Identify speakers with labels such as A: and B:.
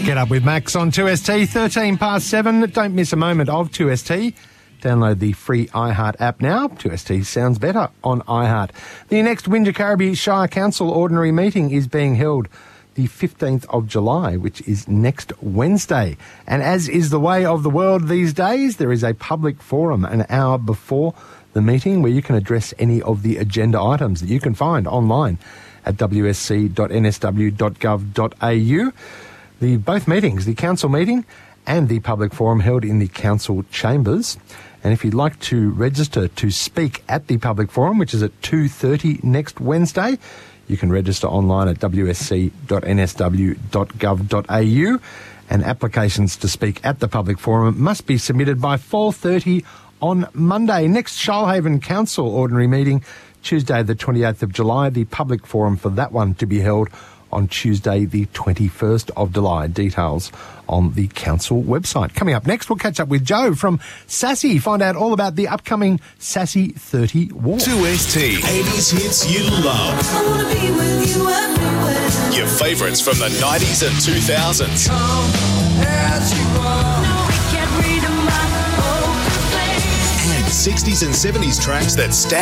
A: Get Up with Max on 2ST, 13 past 7. Don't miss a moment of 2ST. Download the free iHeart app now. 2ST sounds better on iHeart. The next Wingecarribee Shire Council ordinary meeting is being held the 15th of July, which is next Wednesday. And as is the way of the world these days, there is a public forum an hour before the meeting where you can address any of the agenda items that you can find online at wsc.nsw.gov.au. Both meetings, the council meeting and the public forum, held in the council chambers. And if you'd like to register to speak at the public forum, which is at 2:30 next Wednesday, you can register online at wsc.nsw.gov.au. And applications to speak at the public forum must be submitted by 4:30 on Monday. Next Shoalhaven Council ordinary meeting, Tuesday the 28th of July. The public forum for that one to be held on Tuesday the 21st of July. Details on the council website. Coming up next, we'll catch up with Joe from Sassy, find out all about the upcoming Sassy 30 walk.
B: 2ST, 80s hits you love.
C: I wanna be with you everywhere.
B: Your favourites from the 90s and 2000s. And 60s and 70s tracks that stand